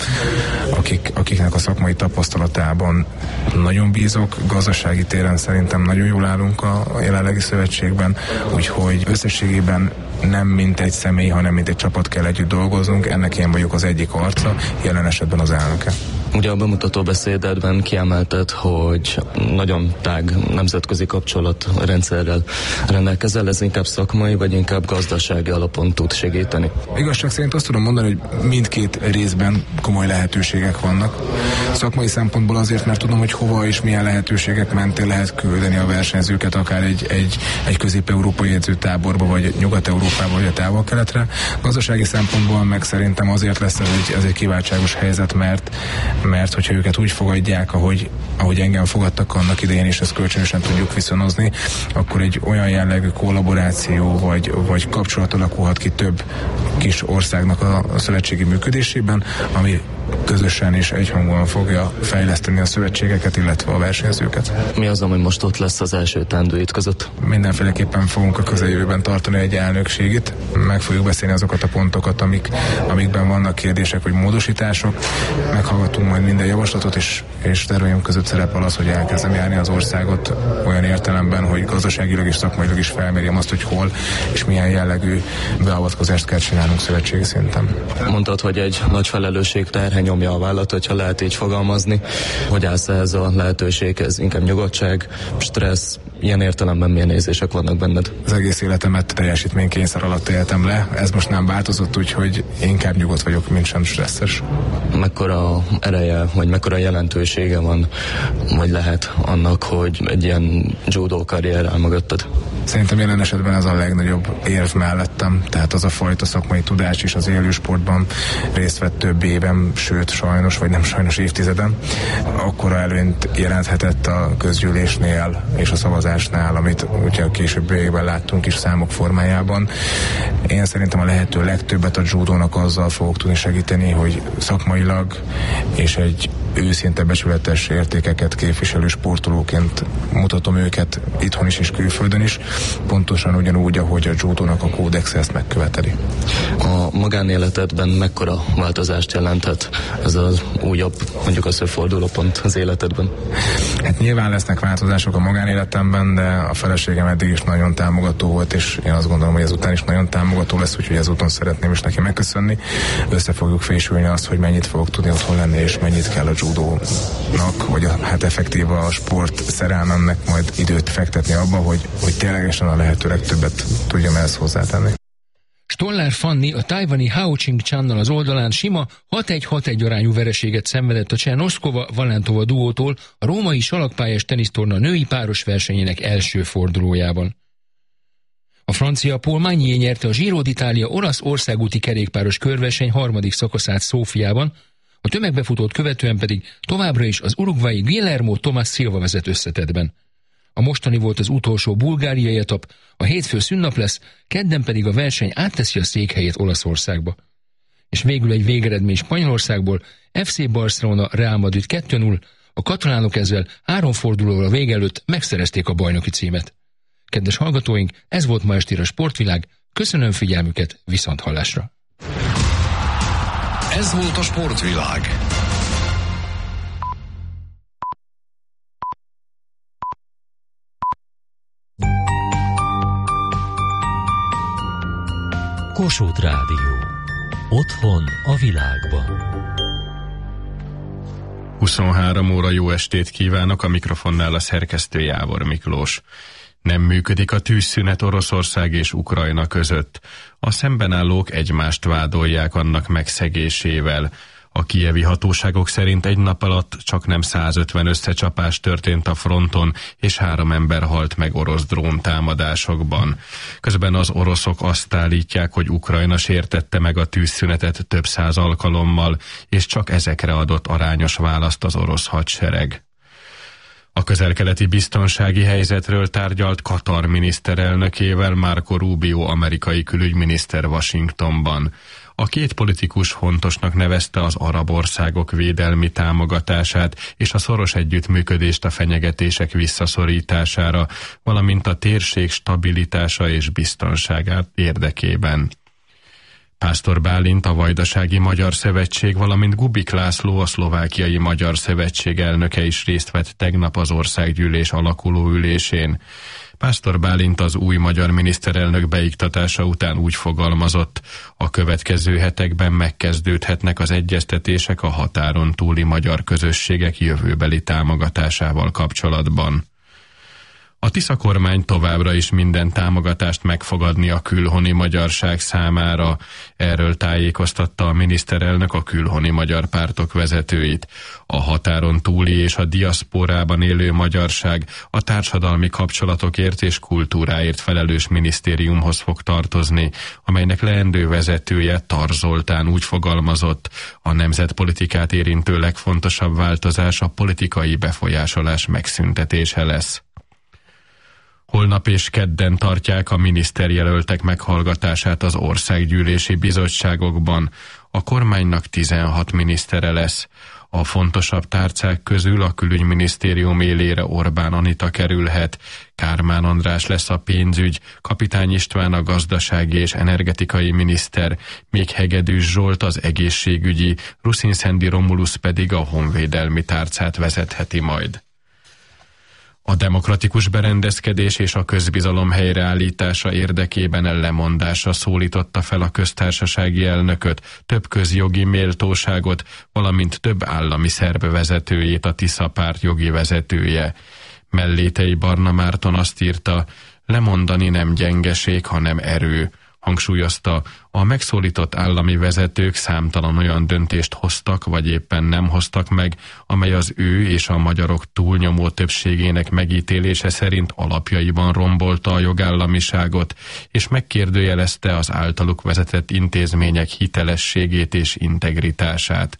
akik, akiknek a szakmai tapasztalatában nagyon bízok. Gazdasági téren szerintem nagyon jól állunk a, a jelenlegi szövetségben, úgyhogy összességében nem mint egy személy, hanem mint egy csapat kell együtt dolgoznunk. Ennek én vagyok az egyik arca, jelen esetben az elnöke. Ugye a bemutató beszédedben kiemelted, hogy nagyon tág nemzetközi kapcsolatrendszerrel rendelkezel, ez inkább szakmai vagy inkább gazdasági alapon tud segíteni? Igazság szerint azt tudom mondani, hogy mindkét részben komoly lehetőségek vannak. Szakmai szempontból azért, mert tudom, hogy hova és milyen lehetőségek mentén lehet küldeni a versenyzőket, akár egy, egy, egy közép-európai edzőtáborba, vagy Nyugat-Európába, vagy a távol-keletre. Gazdasági szempontból meg szerintem azért lesz ez egy, ez egy kiváltságos helyzet, mert mert hogyha őket úgy fogadják, ahogy, ahogy engem fogadtak annak idején, és ezt kölcsönösen tudjuk viszonozni, akkor egy olyan jellegű kollaboráció vagy, vagy kapcsolat alakulhat ki több kis országnak a, a szövetségi működésében, ami közösen és egyhangúan fogja fejleszteni a szövetségeket, illetve a versenyzőket. Mi az, ami most ott lesz az első teendőid között? Mindenféleképpen fogunk a közeljövőben tartani egy elnökségit, meg fogjuk beszélni azokat a pontokat, amik, amikben vannak kérdések vagy módosítások, meghallgatunk majd minden javaslatot, és, és terveim között szerepel az, hogy elkezdem járni az országot olyan értelemben, hogy gazdaságilag és szakmailag is felmérjem azt, hogy hol és milyen jellegű beavatkozást kell csinálnunk szövetségi szinten. Mondtad, hogy egy nagy felelősség terhe nyomja a vállat, hogyha lehet így fogalmazni. Hogy állsz ez a lehetőséghez? Inkább nyugodtság, stressz, ilyen értelemben milyen érzések vannak benned? Az egész életemet teljesítménykényszer alatt éltem le. Ez most nem változott, úgyhogy inkább nyugodt vagyok, mint sem stresszes. Mekkora ereje, vagy mekkora jelentősége van, vagy lehet annak, hogy egy ilyen judo karrier áll mögötted? Szerintem jelen esetben ez a legnagyobb érv mellettem, tehát az a fajta szakmai tudás is az élősportban részt vett több éven, sőt sajnos, vagy nem sajnos évtizeden, akkora előnyt jelenthetett a közgyűlésnél és a szavazásnál, amit ugye a későbbiekben láttunk is számok formájában. Én szerintem a lehető legtöbbet a judónak azzal fogok tudni segíteni, hogy szakmailag és egy őszinte becsületes értékeket képviselő sportolóként mutatom őket itthon is és külföldön is, pontosan ugyanúgy, ahogy a judónak a kódex ezt megköveteli. A magánéletedben mekkora változást jelenthet ez az újabb, mondjuk az, hogy fordulópont az életedben? Hát nyilván lesznek változások a magánéletemben, de a feleségem eddig is nagyon támogató volt, és én azt gondolom, hogy ezután is nagyon támogató lesz, úgyhogy ezúton szeretném is neki megköszönni. Össze fogjuk fésülni azt, hogy mennyit fogok tudni otthon lenni, és mennyit kell a judónak, vagy a, hát effektív a sport szerelmemnek majd időt fektetni abba, hogy, hogy ténylegesen a lehető legtöbbet tudjam ezt hozzátenni. Stollár Fanni a tajvani Hao Ching Channal az oldalán sima hat egy hat egy arányú vereséget szenvedett a Csernoszkova-Valentova duótól a római salakpályás tenisztorna női páros versenyének első fordulójában. A francia Paul Magnier nyerte a Giro d'Italia olasz országúti kerékpáros körverseny harmadik szakaszát Szófiában, a tömegbefutót követően pedig továbbra is az uruguayi Guillermo Tomás Silva vezet összetettben. A mostani volt az utolsó bulgáriai etap, a hétfő szünnap lesz, kedden pedig a verseny átteszi a székhelyét Olaszországba. És végül egy végeredmény Spanyolországból, ef cé Barcelona Real Madrid kettő null, a katalánok ezzel három fordulóval a vége előtt megszerezték a bajnoki címet. Kedves hallgatóink, ez volt ma estére a Sportvilág, köszönöm figyelmüket, viszonthallásra! Ez volt a Sportvilág. Kossuth Rádió. Otthon a világban. huszonhárom óra, jó estét kívánok, a mikrofonnál a szerkesztő Jávor Miklós. Nem működik a tűzszünet Oroszország és Ukrajna között. A szembenállók egymást vádolják annak megszegésével. A kijevi hatóságok szerint egy nap alatt csaknem százötven összecsapás történt a fronton, és három ember halt meg orosz dróntámadásokban. Közben az oroszok azt állítják, hogy Ukrajna sértette meg a tűzszünetet több száz alkalommal, és csak ezekre adott arányos választ az orosz hadsereg. A közel-keleti biztonsági helyzetről tárgyalt Katar miniszterelnökével Marco Rubio amerikai külügyminiszter Washingtonban. A két politikus fontosnak nevezte az arab országok védelmi támogatását és a szoros együttműködést a fenyegetések visszaszorítására, valamint a térség stabilitása és biztonságát érdekében. Pásztor Bálint, a Vajdasági Magyar Szövetség, valamint Gubik László, a Szlovákiai Magyar Szövetség elnöke is részt vett tegnap az országgyűlés alakuló ülésén. Pásztor Bálint az új magyar miniszterelnök beiktatása után úgy fogalmazott, a következő hetekben megkezdődhetnek az egyeztetések a határon túli magyar közösségek jövőbeli támogatásával kapcsolatban. A Tisza kormány továbbra is minden támogatást megfogadni a külhoni magyarság számára. Erről tájékoztatta a miniszterelnök a külhoni magyar pártok vezetőit. A határon túli és a diaszporában élő magyarság a társadalmi kapcsolatokért és kultúráért felelős minisztériumhoz fog tartozni, amelynek leendő vezetője Tar Zoltán úgy fogalmazott, a nemzetpolitikát érintő legfontosabb változás a politikai befolyásolás megszüntetése lesz. Holnap és kedden tartják a miniszterjelöltek meghallgatását az országgyűlési bizottságokban. A kormánynak tizenhat minisztere lesz. A fontosabb tárcák közül a külügyminisztérium élére Orbán Anita kerülhet, Kármán András lesz a pénzügy, Kapitány István a gazdasági és energetikai miniszter, még Hegedűs Zsolt az egészségügyi, Ruszinszendi Romulusz pedig a honvédelmi tárcát vezetheti majd. A demokratikus berendezkedés és a közbizalom helyreállítása érdekében lemondásra szólította fel a köztársasági elnököt, több közjogi méltóságot, valamint több állami szerb vezetőjét, a Tisza párt jogi vezetője. Mellétei Barna Márton azt írta, lemondani nem gyengeség, hanem erő. Hangsúlyozta, a megszólított állami vezetők számtalan olyan döntést hoztak, vagy éppen nem hoztak meg, amely az ő és a magyarok túlnyomó többségének megítélése szerint alapjaiban rombolta a jogállamiságot, és megkérdőjelezte az általuk vezetett intézmények hitelességét és integritását.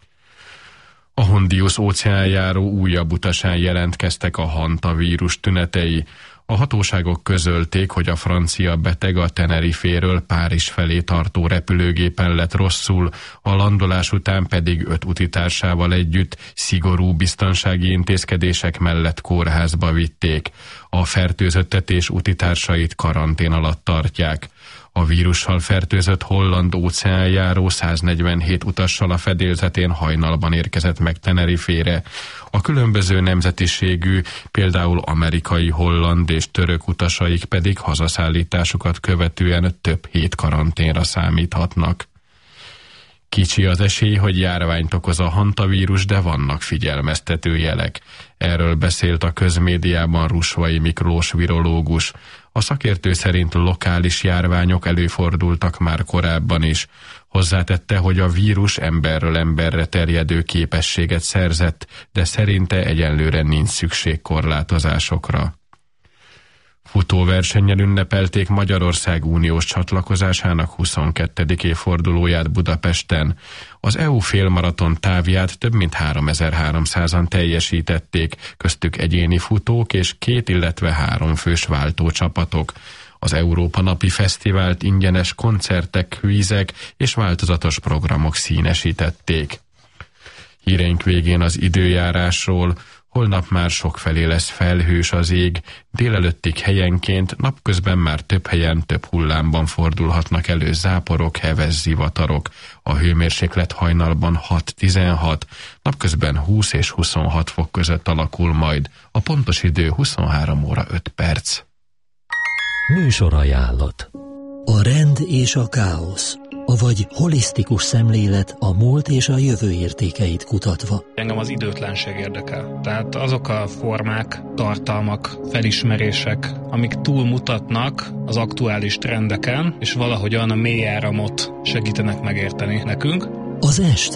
A Hondius óceánjáró újabb utasán jelentkeztek a hantavírus tünetei. A hatóságok közölték, hogy a francia beteg a Teneriféről Párizs felé tartó repülőgépen lett rosszul, a landolás után pedig öt utitársával együtt szigorú biztonsági intézkedések mellett kórházba vitték. A fertőzöttet és utitársait karantén alatt tartják. A vírussal fertőzött holland óceánjáró száznegyvenhét utassal a fedélzetén hajnalban érkezett meg Tenerifére. A különböző nemzetiségű, például amerikai, holland és török utasaik pedig hazaszállításukat követően több hét karanténra számíthatnak. Kicsi az esély, hogy járványt okoz a hantavírus, de vannak figyelmeztető jelek. Erről beszélt a közmédiában Rusvai Miklós virológus. A szakértő szerint lokális járványok előfordultak már korábban is. Hozzátette, hogy a vírus emberről emberre terjedő képességet szerzett, de szerinte egyenlőre nincs szükség korlátozásokra. Futóversennyel ünnepelték Magyarország uniós csatlakozásának huszonkettedik évfordulóját Budapesten. Az é u félmaraton távját több mint háromezer-háromszázan teljesítették, köztük egyéni futók és két, illetve három fős váltócsapatok. Az Európa Napi Fesztivált ingyenes koncertek, kvízek és változatos programok színesítették. Híreink végén az időjárásról. Holnap már sokfelé lesz felhős az ég, délelőttig helyenként, napközben már több helyen, több hullámban fordulhatnak elő záporok, heves zivatarok. A hőmérséklet hajnalban hat-tizenhat, napközben húsz és huszonhat fok között alakul majd. A pontos idő huszonhárom óra öt perc. Műsorajánlat. A rend és a káosz, avagy holisztikus szemlélet a múlt és a jövő értékeit kutatva. Engem az időtlenség érdekel. Tehát azok a formák, tartalmak, felismerések, amik túlmutatnak az aktuális trendeken, és valahogyan a mély áramot segítenek megérteni nekünk. Az este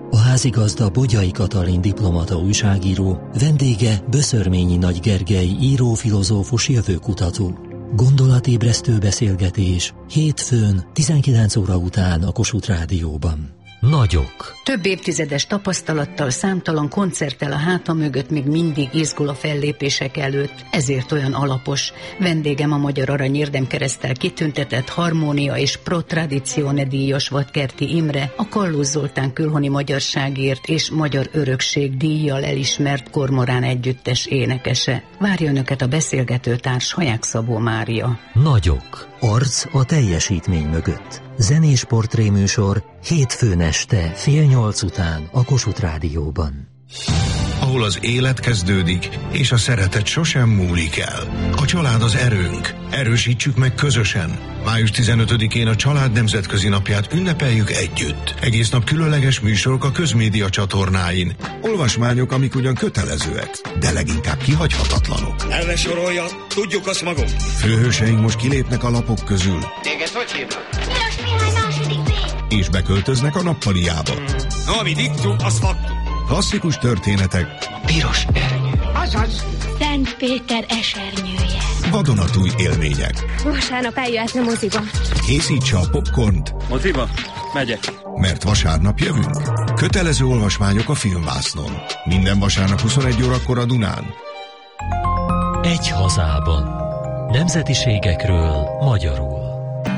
A házigazda Bogyai Katalin diplomata újságíró, vendége Böszörményi Nagy Gergely író-filozófus jövőkutató. Gondolatébresztő beszélgetés hétfőn tizenkilenc óra után a Kossuth Rádióban. Nagyok. Több évtizedes tapasztalattal, számtalan koncerttel a háta mögött még mindig izgul a fellépések előtt, ezért olyan alapos. Vendégem a Magyar Arany Érdemkereszttel kitüntetett Harmónia és Pro Tradizione díjas Vadkerti Imre, a Kallós Zoltán Külhoni Magyarságért és Magyar Örökség díjjal elismert kormorán együttes énekese. Várja önöket a beszélgetőtárs Haják Szabó Mária. Nagyok. Arc a teljesítmény mögött. Zenés portréműsor hétfőn este fél nyolc után a Kossuth Rádióban. Ahol az élet kezdődik, és a szeretet sosem múlik el. A család az erőnk. Erősítsük meg közösen. május tizenötödikén a Család Nemzetközi Napját ünnepeljük együtt. Egész nap különleges műsorok a közmédia csatornáin. Olvasmányok, amik ugyan kötelezőek, de leginkább kihagyhatatlanok. El ne sorolja, tudjuk azt magunk. Főhőseink most kilépnek a lapok közül. Téged hogy hívnak? Milos Mihály második B. És beköltöznek a nappaliába. No, amit ittunk, az faktum. Klasszikus történetek. A piros ernyő. Azaz. Szent Péter esernyője. Vadonatúj élmények. Vasárnap eljöhetne moziba. Készítse a popcornt. Moziba? Megyek. Mert vasárnap jövünk. Kötelező olvasmányok a Filmvásznon. Minden vasárnap huszonegy órakor a Dunán. Egy hazában. Nemzetiségekről magyarul.